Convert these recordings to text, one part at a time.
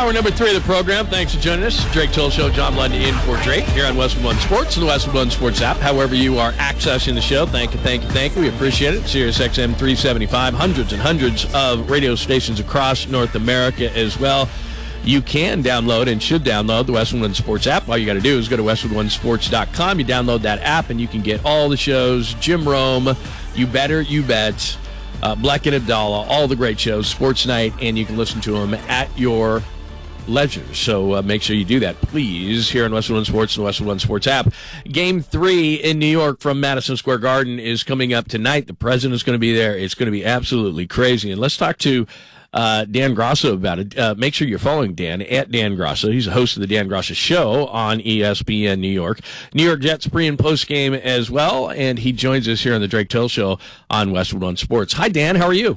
Hour number 3 of the program. Thanks for joining us. Drake Toll Show, John Lundy in for Drake here on Westwood One Sports and the Westwood One Sports app. However you are accessing the show, thank you. We appreciate it. Sirius XM 375, hundreds and hundreds of radio stations across North America as well. You can download and should download the Westwood One Sports app. All you got to do is go to westwoodonesports.com. You download that app and you can get all the shows, Jim Rome, You Better, You Bet, Black and Abdallah, all the great shows, Sports Night, and you can listen to them at your leisure. So make sure you do that, please, here on Westwood One Sports and the Westwood One Sports app. Game 3 in New York from Madison Square Garden is coming up tonight. The president's going to be there. It's going to be absolutely crazy. And let's talk to Dan Grasso about it. Make sure you're following Dan at Dan Grasso. He's a host of the Dan Grasso Show on ESPN New York. New York Jets pre- and post-game as well, and he joins us here on the Drake Till Show on Westwood One Sports. Hi, Dan. How are you?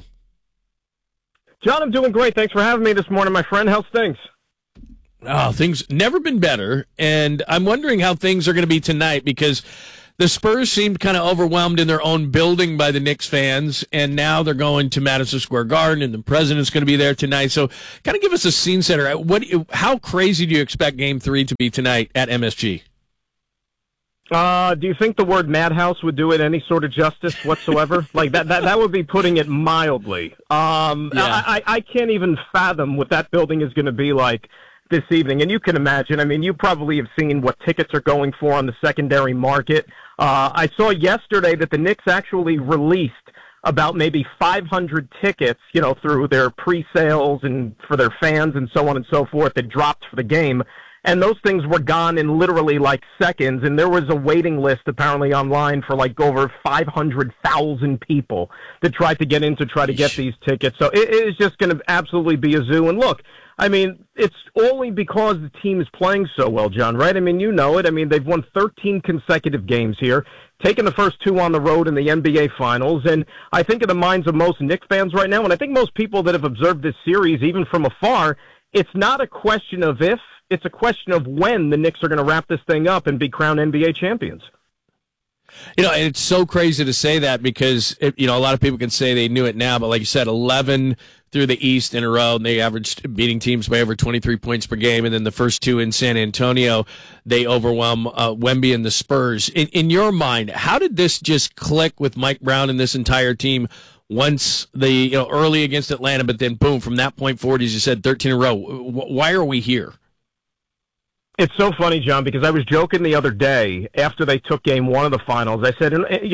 John, I'm doing great. Thanks for having me this morning, my friend. How's things? Oh, things never been better, and I'm wondering how things are going to be tonight because the Spurs seemed kind of overwhelmed in their own building by the Knicks fans, and now they're going to Madison Square Garden, and the president's going to be there tonight. So kind of give us a scene setter. How crazy do you expect Game 3 to be tonight at MSG? Do you think the word madhouse would do it any sort of justice whatsoever? Like that would be putting it mildly. I can't even fathom what that building is going to be like this evening. And you can imagine, I mean, you probably have seen what tickets are going for on the secondary market. I saw yesterday that the Knicks actually released about maybe 500 tickets, through their pre-sales and for their fans and so on and so forth that dropped for the game. And those things were gone in literally like seconds. And there was a waiting list apparently online for like over 500,000 people that tried to get in to try to get these tickets. So it is just going to absolutely be a zoo. And look, I mean, it's only because the team is playing so well, John, right? I mean, you know it. I mean, they've won 13 consecutive games here, taken the first 2 on the road in the NBA Finals. And I think in the minds of most Knicks fans right now, and I think most people that have observed this series, even from afar, it's not a question of if, it's a question of when the Knicks are going to wrap this thing up and be crowned NBA champions. It's so crazy to say that because, a lot of people can say they knew it now, but like you said, 11 through the East in a row, and they averaged beating teams by over 23 points per game, and then the first 2 in San Antonio, they overwhelm Wemby and the Spurs. In your mind, how did this just click with Mike Brown and this entire team once early against Atlanta, but then boom, from that point forward, as you said, 13 in a row? Why are we here? It's so funny, John, because I was joking the other day after they took Game 1 of the Finals. I said,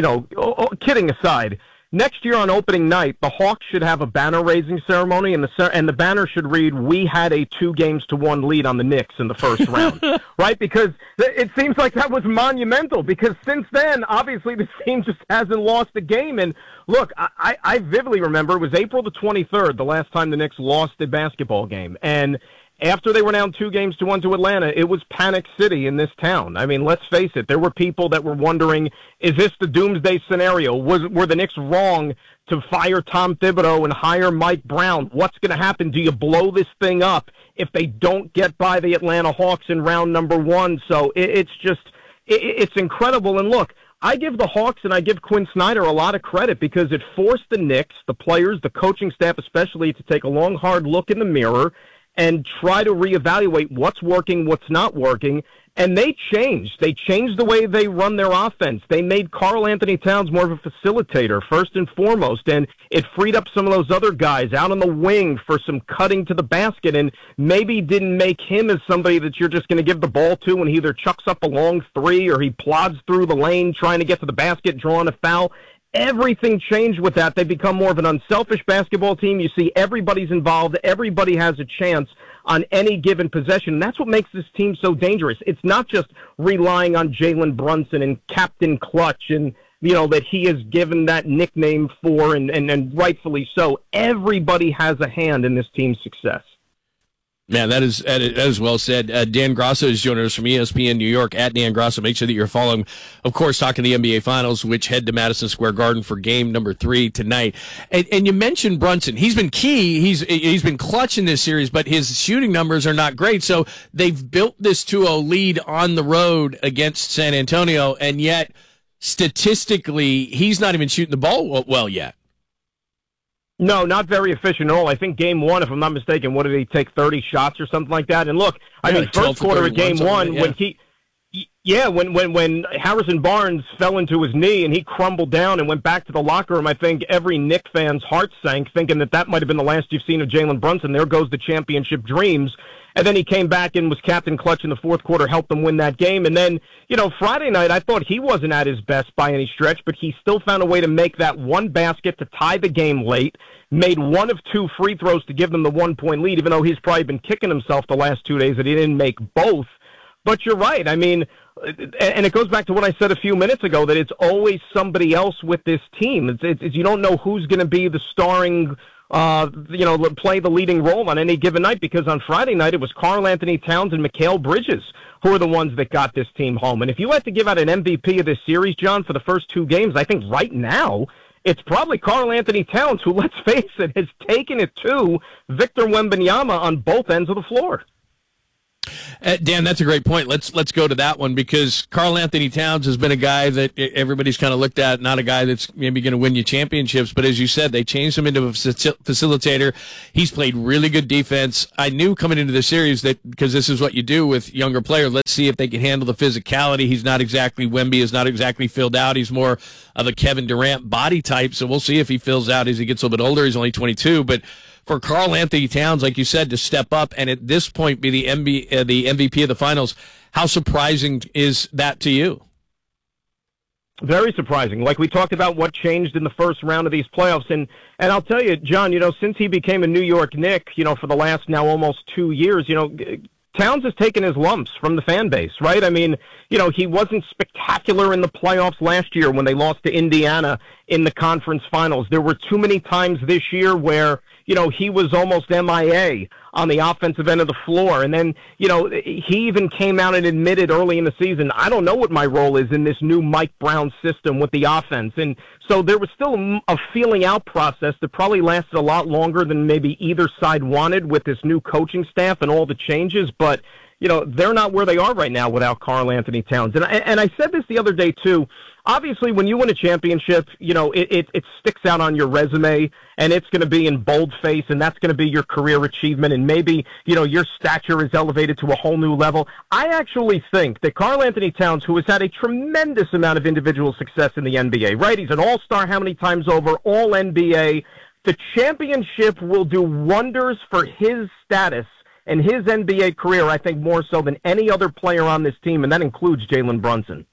kidding aside, next year on opening night, the Hawks should have a banner-raising ceremony, and the banner should read, "We had a 2-1 lead on the Knicks in the first round," right? Because it seems like that was monumental, because since then, obviously, this team just hasn't lost a game. And look, I vividly remember it was April the 23rd, the last time the Knicks lost a basketball game, and after they were down 2-1 to Atlanta, it was panic city in this town. I mean, let's face it. There were people that were wondering, is this the doomsday scenario? Were the Knicks wrong to fire Tom Thibodeau and hire Mike Brown? What's going to happen? Do you blow this thing up if they don't get by the Atlanta Hawks in round number 1? So it's incredible. And look, I give the Hawks and I give Quinn Snyder a lot of credit because it forced the Knicks, the players, the coaching staff especially, to take a long, hard look in the mirror and try to reevaluate what's working, what's not working. And they changed. They changed the way they run their offense. They made Karl Anthony Towns more of a facilitator, first and foremost, and it freed up some of those other guys out on the wing for some cutting to the basket, and maybe didn't make him as somebody that you're just going to give the ball to when he either chucks up a long 3 or he plods through the lane trying to get to the basket, drawing a foul. Everything changed with that. They become more of an unselfish basketball team. You see everybody's involved. Everybody has a chance on any given possession. And that's what makes this team so dangerous. It's not just relying on Jalen Brunson and Captain Clutch and, that he is given that nickname for, and rightfully so. Everybody has a hand in this team's success. Man, that is well said. Dan Grasso is joining us from ESPN New York at Dan Grasso. Make sure that you're following, of course, talking the NBA Finals, which head to Madison Square Garden for game number 3 tonight. And you mentioned Brunson. He's been key. He's been clutch in this series, but his shooting numbers are not great. So they've built this 2-0 lead on the road against San Antonio, and yet statistically, he's not even shooting the ball well yet. No, not very efficient at all. I think game one, if I'm not mistaken, what did he take, 30 shots or something like that? And look, I mean, like first quarter of game one, yeah. when Harrison Barnes fell into his knee and he crumbled down and went back to the locker room, I think every Knick fan's heart sank, thinking that might have been the last you've seen of Jalen Brunson. There goes the championship dreams. And then he came back and was captain clutch in the fourth quarter, helped them win that game. And then, Friday night, I thought he wasn't at his best by any stretch, but he still found a way to make that one basket to tie the game late, made one of two free throws to give them the 1-point lead, even though he's probably been kicking himself the last 2 days that he didn't make both. But you're right. I mean, and it goes back to what I said a few minutes ago, that it's always somebody else with this team. It's you don't know who's going to be the starring play the leading role on any given night, because on Friday night it was Karl Anthony Towns and Mikal Bridges who are the ones that got this team home. And if you had to give out an MVP of this series, John, for the first two games, I think right now it's probably Karl Anthony Towns, who, let's face it, has taken it to Victor Wembanyama on both ends of the floor. Dan, that's a great point. Let's go to that one, because Karl Anthony Towns has been a guy that everybody's kind of looked at, not a guy that's maybe going to win you championships, but as you said, they changed him into a facilitator. He's played really good defense. I knew coming into the series that, because this is what you do with younger players, let's see if they can handle the physicality. He's not exactly, Wemby is not exactly filled out. He's more of a Kevin Durant body type, so we'll see if he fills out as he gets a little bit older. He's only 22, but for Karl Anthony Towns, like you said, to step up and at this point be the MVP of the finals, how surprising is that to you? Very surprising. Like we talked about what changed in the first round of these playoffs. And I'll tell you, John, since he became a New York Knick, for the last now almost 2 years, Towns has taken his lumps from the fan base, right? I mean, he wasn't spectacular in the playoffs last year when they lost to Indiana in the conference finals. There were too many times this year where, he was almost MIA on the offensive end of the floor. And then, he even came out and admitted early in the season, I don't know what my role is in this new Mike Brown system with the offense. And so there was still a feeling out process that probably lasted a lot longer than maybe either side wanted with this new coaching staff and all the changes. But, they're not where they are right now without Karl Anthony Towns. And I said this the other day, too. Obviously, when you win a championship, it sticks out on your resume, and it's going to be in boldface, and that's going to be your career achievement, and maybe, your stature is elevated to a whole new level. I actually think that Karl Anthony Towns, who has had a tremendous amount of individual success in the NBA, right? He's an all-star how many times over, all-NBA. The championship will do wonders for his status and his NBA career, I think, more so than any other player on this team, and that includes Jalen Brunson.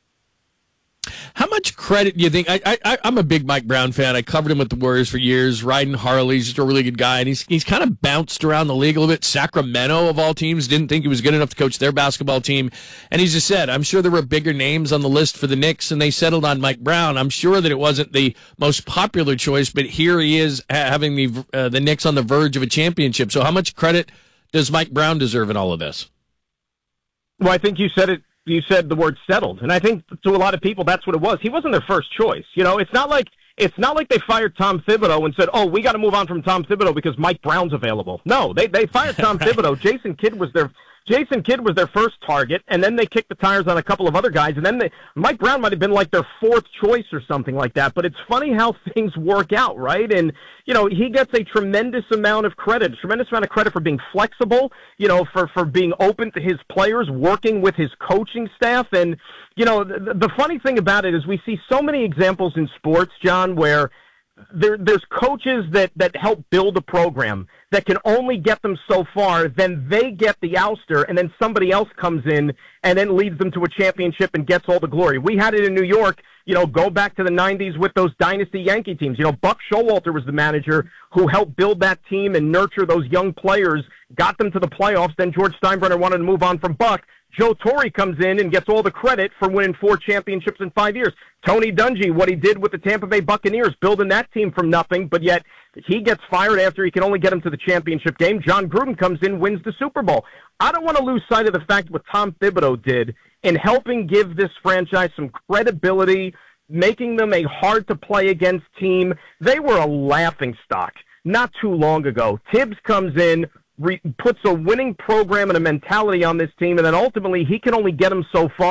How much credit do you think? I'm a big Mike Brown fan. I covered him with the Warriors for years, riding Harley. He's just a really good guy, and he's kind of bounced around the league a little bit. Sacramento, of all teams, didn't think he was good enough to coach their basketball team. And he's just said, I'm sure there were bigger names on the list for the Knicks, and they settled on Mike Brown. I'm sure that it wasn't the most popular choice, but here he is having the Knicks on the verge of a championship. So how much credit does Mike Brown deserve in all of this? Well, I think you said it. You said the word settled, and I think to a lot of people that's what it was. He wasn't their first choice. It's not like they fired Tom Thibodeau and said, "Oh, we got to move on from Tom Thibodeau because Mike Brown's available." No, they fired Tom Thibodeau. Jason Kidd was their first target, and then they kicked the tires on a couple of other guys, and then Mike Brown might have been like their fourth choice or something like that. But it's funny how things work out, right? And he gets a tremendous amount of credit for being flexible, for being open to his players, working with his coaching staff. And the funny thing about it is we see so many examples in sports, John, where there's coaches that help build a program that can only get them so far, then they get the ouster, and then somebody else comes in and then leads them to a championship and gets all the glory. We had it in New York, go back to the 90s with those dynasty Yankee teams. Buck Showalter was the manager who helped build that team and nurture those young players, got them to the playoffs. Then George Steinbrenner wanted to move on from Buck. Joe Torre comes in and gets all the credit for winning 4 championships in 5 years. Tony Dungy, what he did with the Tampa Bay Buccaneers, building that team from nothing, but yet he gets fired after he can only get him to the championship game. John Gruden comes in, wins the Super Bowl. I don't want to lose sight of the fact what Tom Thibodeau did in helping give this franchise some credibility, making them a hard-to-play-against team. They were a laughingstock not too long ago. Tibbs comes in, puts a winning program and a mentality on this team, and then ultimately he can only get them so far.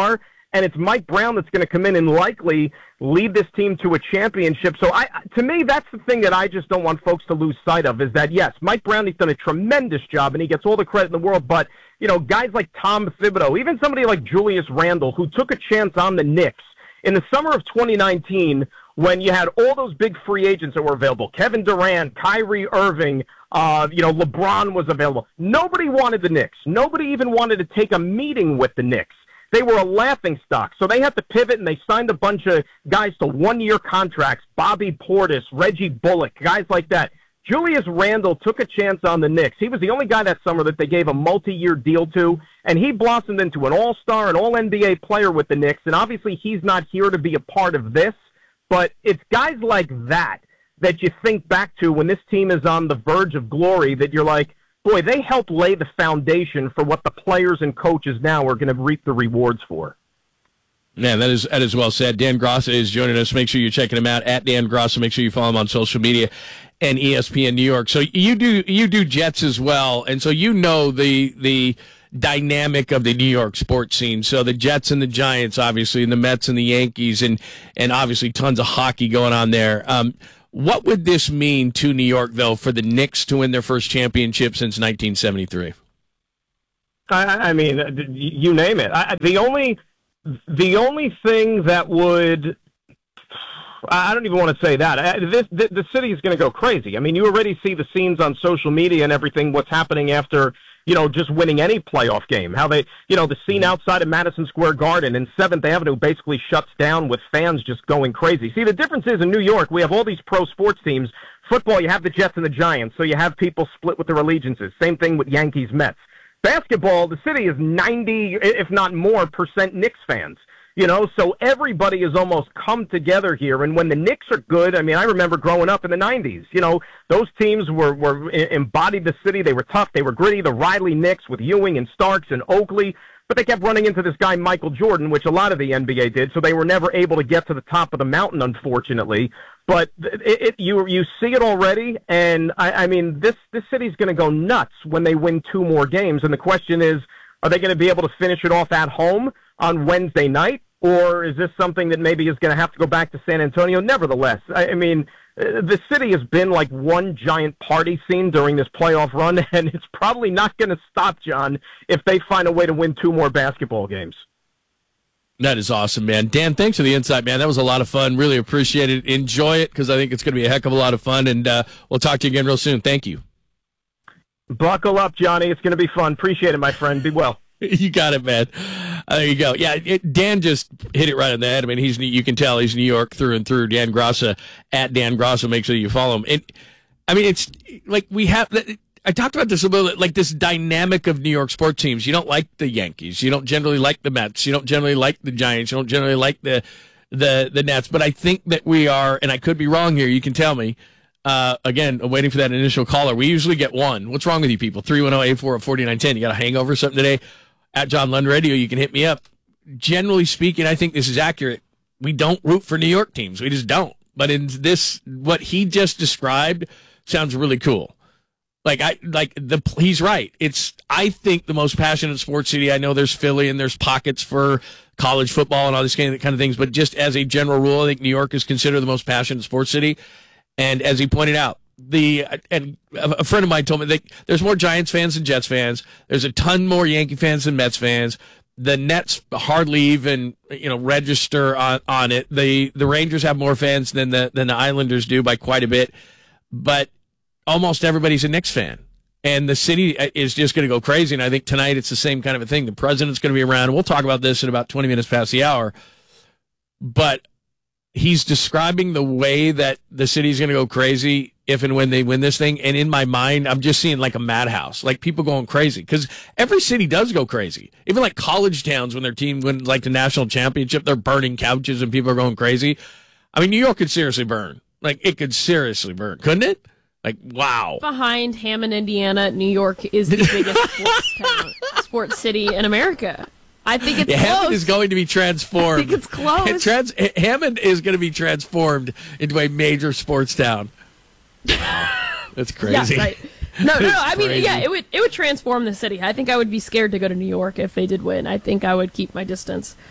and it's Mike Brown that's going to come in and likely lead this team to a championship. So to me, that's the thing that I just don't want folks to lose sight of, is that, yes, Mike Brown, he's done a tremendous job, and he gets all the credit in the world, but, guys like Tom Thibodeau, even somebody like Julius Randle, who took a chance on the Knicks in the summer of 2019 when you had all those big free agents that were available, Kevin Durant, Kyrie Irving, LeBron was available. Nobody wanted the Knicks. Nobody even wanted to take a meeting with the Knicks. They were a laughingstock. So they had to pivot, and they signed a bunch of guys to one-year contracts, Bobby Portis, Reggie Bullock, guys like that. Julius Randle took a chance on the Knicks. He was the only guy that summer that they gave a multi-year deal to, and he blossomed into an all-star, an all-NBA player with the Knicks, and obviously he's not here to be a part of this, but it's guys like that you think back to when this team is on the verge of glory, that you're like, boy, they helped lay the foundation for what the players and coaches now are going to reap the rewards for. Yeah, that is well said. Dan Grossa is joining us. Make sure you're checking him out at Dan Grossa. Make sure you follow him on social media and ESPN New York. So you do Jets as well, and so the dynamic of the New York sports scene. So the Jets and the Giants, obviously, and the Mets and the Yankees, and obviously tons of hockey going on there. What would this mean to New York, though, for the Knicks to win their first championship since 1973? I mean, you name it. The only thing that would, I don't even want to say that. The city is going to go crazy. I mean, you already see the scenes on social media and everything, what's happening after, just winning any playoff game. How they, the scene outside of Madison Square Garden and 7th Avenue basically shuts down with fans just going crazy. See, the difference is in New York, we have all these pro sports teams. Football, you have the Jets and the Giants, so you have people split with their allegiances. Same thing with Yankees, Mets. Basketball, the city is 90, if not more, % Knicks fans. So everybody has almost come together here. And when the Knicks are good, I mean, I remember growing up in the 90s, those teams were embodied the city. They were tough. They were gritty. The Riley Knicks with Ewing and Starks and Oakley. But they kept running into this guy, Michael Jordan, which a lot of the NBA did. So they were never able to get to the top of the mountain, unfortunately. But you see it already. And I mean, this city's going to go nuts when they win 2 more games. And the question is, are they going to be able to finish it off at home on Wednesday night? Or is this something that maybe is going to have to go back to San Antonio? Nevertheless, I mean, the city has been like one giant party scene during this playoff run, and it's probably not going to stop, John, if they find a way to win 2 more basketball games. That is awesome, man. Dan, thanks for the insight, man. That was a lot of fun. Really appreciate it. Enjoy it, because I think it's going to be a heck of a lot of fun, and we'll talk to you again real soon. Thank you. Buckle up, Johnny. It's going to be fun. Appreciate it, my friend. Be well. You got it, man. There you go. Yeah, Dan just hit it right on the head. I mean, you can tell he's New York through and through. Dan Grossa, at Dan Grossa. Make sure you follow him. It's like I talked about this a little bit, like this dynamic of New York sports teams. You don't like the Yankees. You don't generally like the Mets. You don't generally like the Giants. You don't generally like the Nets. But I think that we are, and I could be wrong here. You can tell me. Again, I'm waiting for that initial caller. We usually get one. What's wrong with you people? 310-840-4910. You got a hangover or something today? At John Lund Radio, you can hit me up. Generally speaking, I think this is accurate. We don't root for New York teams. We just don't. But in this, what he just described sounds really cool. He's right. It's, I think, the most passionate sports city. I know there's Philly and there's pockets for college football and all these kind of things. But just as a general rule, I think New York is considered the most passionate sports city. And as he pointed out, and a friend of mine told me that there's more Giants fans than Jets fans. There's a ton more Yankee fans than Mets fans. The Nets hardly even register on it. The Rangers have more fans than the Islanders do by quite a bit. But almost everybody's a Knicks fan. And the city is just going to go crazy. And I think tonight it's the same kind of a thing. The president's going to be around. We'll talk about this in about 20 minutes past the hour. But he's describing the way that the city's going to go crazy if and when they win this thing. And in my mind, I'm just seeing like a madhouse, like people going crazy. Because every city does go crazy. Even like college towns, when their team wins like the national championship, they're burning couches and people are going crazy. I mean, New York could seriously burn. Like, it could seriously burn, couldn't it? Like, wow. Behind Hammond, Indiana, New York is the biggest sports city in America. I think it's close. Hammond is going to be transformed. I think it's close. Hammond is going to be transformed into a major sports town. That's crazy. Yeah, right. No. I mean, yeah, it would transform the city. I think I would be scared to go to New York if they did win. I think I would keep my distance.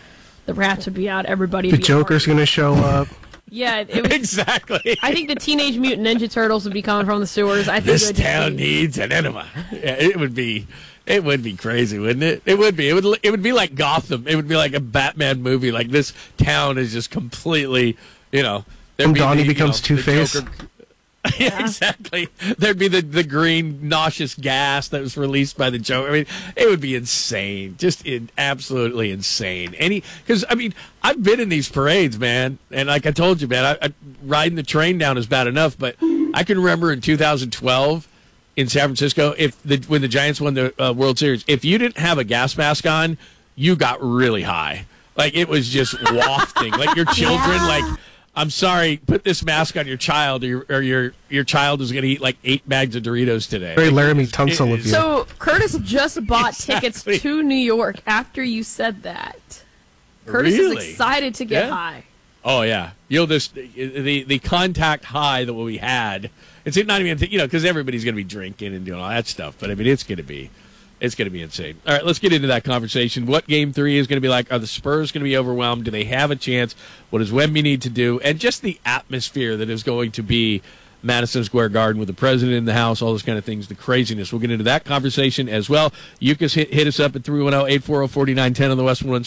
The rats would be out. Everybody. The Joker's going to show up. Yeah, it was, exactly. I think the Teenage Mutant Ninja Turtles would be coming from the sewers. I think This town needs an enema. Yeah, it would be crazy, wouldn't it? It would be. It would be like Gotham. It would be like a Batman movie. Like this town is just completely, Donnie becomes Two-Face. Yeah, exactly. There'd be the green nauseous gas that was released by the Joker. I mean, it would be insane, absolutely insane. Because I've been in these parades, man, and like I told you, man, I riding the train down is bad enough, but I can remember in 2012 in San Francisco, when the Giants won the World Series, if you didn't have a gas mask on, you got really high. Like it was just wafting, like your children, like. I'm sorry, put this mask on your child, or your child is going to eat like 8 bags of Doritos today. Very Laramie Tunsil of you. So Curtis just bought tickets to New York after you said that. Curtis is excited to get high. Oh yeah, you'll just the contact high that we had. It's not even because everybody's going to be drinking and doing all that stuff. But it's going to be. It's going to be insane. All right, let's get into that conversation. What Game 3 is going to be like? Are the Spurs going to be overwhelmed? Do they have a chance? What does Wemby need to do? And just the atmosphere that is going to be Madison Square Garden with the president in the house, all those kind of things, the craziness. We'll get into that conversation as well. You can hit us up at 310-840-4910 on the Westwood One